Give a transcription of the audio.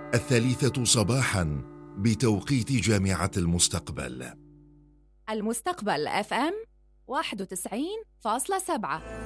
3 صباحا بتوقيت جامعة المستقبل. المستقبل FM 91.7.